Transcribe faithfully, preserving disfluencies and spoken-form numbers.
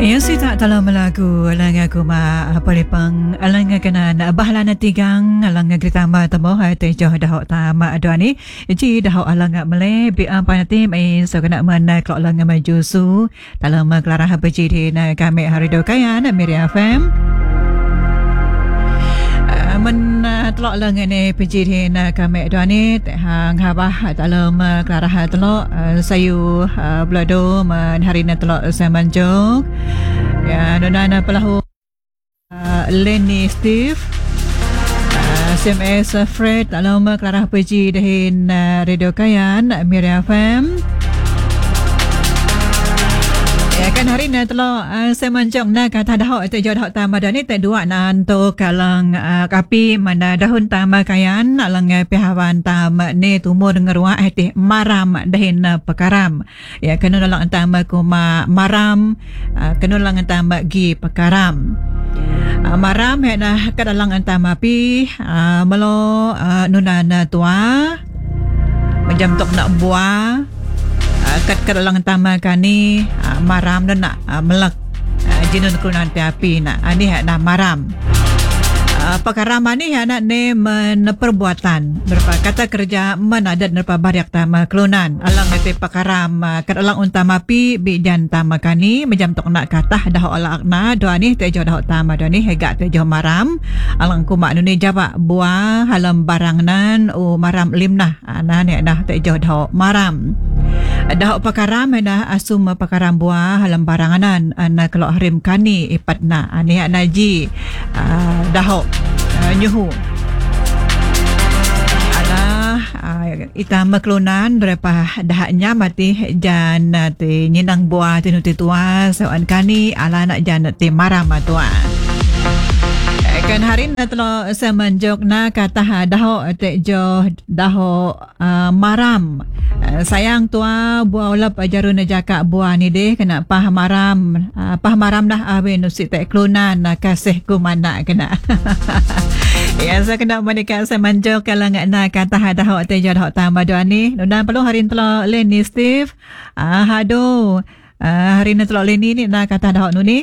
Ya si tak tahu melagu alang aku ma apa lepang alang kena na bahala na tigang alang kita ma tamo ha te jo dah ta ma ado ni ji dah alang mele bi apa nanti mai so kena mana klok alang maju su dalam kelara ha beji di na kami hari do kaya na Miriam F M men telok lang ni pergi di nak kami dua ni hang habah dalam kelara ha telok sayu belado men hari na telok samanjok ya nona pelahu Lenny Steve S M S Fred dalam kelara pergi di radio kayan Miriam F M. Ya kan hari ni telah uh, saya mancang nak kata dah itu jauh dah tambah dah ni tak dua nanto kalang uh, kapi mana dahun tambah kayan alang pihawan tam ni tumur ngeruah eh maram dahin uh, pekaram ya kena lang tambah kuma maram uh, kena lang tambah gi pekaram uh, maram hena kadalang tambah pi uh, melo uh, nunana tua macam tok nak buah kat kadalang tama kani uh, maram dan nak uh, melak uh, jinun kunan api nak ani uh, nak maram uh, pekaram ni anak ne men perbuatan berapa kata kerja menadat nerpa bariak tama kelunan alang nete pekaram uh, kadalang untama pi bijan tama kani macam tok nak kata dah olah akna doa ni te jo dah tama doa ni hega te jo maram alang kumak ni jaba buah halam barangnan o maram limnah ana ne dah te jo dah maram dah pakaram dah asum pakaram buah halam baranganan ana kalau harim kani ipat na ani naji uh, dah uh, nyuhu ana uh, ita maklunan berapa dahnya mati jan ti nyinang buah tinu tua sawan kani ala nak jan ti maram tua kan hari na telo semenjok na kata dah te jo dah uh, maram uh, sayang tua buah ulap ajarun jaka buah ni deh kena pah maram uh, pah maram dah awe nusi te klunan uh, kasih ku mana kena ya saya kena menikah semenjok kalang na kata dah te jo dah tambah doa ni dan perlu hari telo Lenny Steve ah uh, hado uh, hari na telo Lenny ni na kata dah nu ni